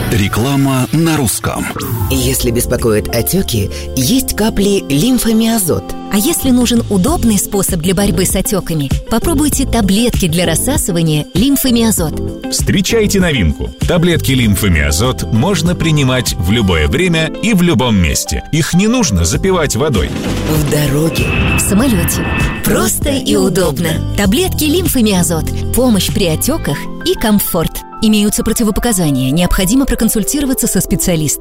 Реклама на русском. Если беспокоят отеки, есть капли лимфомиазот. А если нужен удобный способ для борьбы с отеками, попробуйте таблетки для рассасывания лимфомиазот. Встречайте новинку. Таблетки лимфомиазот можно принимать в любое время и в любом месте. Их не нужно запивать водой. В дороге, В самолете. Просто и удобно. Таблетки лимфомиазот. Помощь при отеках и комфорт. Имеются противопоказания. Необходимо проконсультироваться со специалистом.